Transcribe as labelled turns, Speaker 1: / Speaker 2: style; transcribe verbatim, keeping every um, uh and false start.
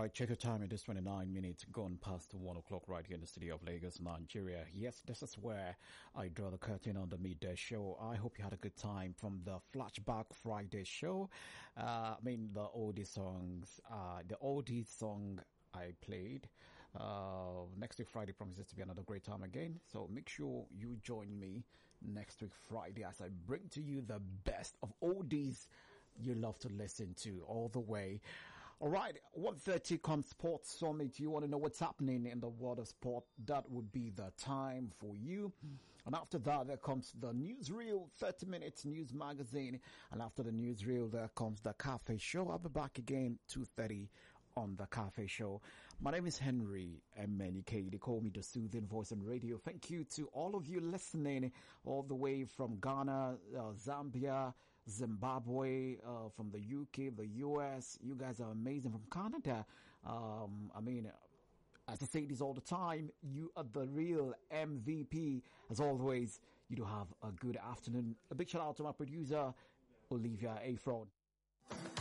Speaker 1: right, check your time. It is twenty-nine minutes gone past one o'clock right here in the city of Lagos, Nigeria. Yes, this is where I draw the curtain on the midday show. I hope you had a good time from the Flashback Friday show. Uh, I mean, the oldie songs, uh, the oldie song I played. Uh, next week Friday promises to be another great time again. So make sure you join me next week Friday as I bring to you the best of oldies you love to listen to all the way. All right, one thirty comes Sports Summit. You want to know what's happening in the world of sport? That would be the time for you. And after that, there comes the Newsreel, thirty minutes news magazine. And after the Newsreel, there comes the Cafe Show. I'll be back again two thirty on the Cafe Show. My name is Henry Emenike. They call me the soothing voice on radio. Thank you to all of you listening all the way from Ghana, uh, Zambia, Zimbabwe, uh, from the U K, the U S. You guys are amazing. From Canada, um, I mean, as I say this all the time, you are the real M V P. As always, you do have a good afternoon. A big shout out to my producer, Olivia Afron.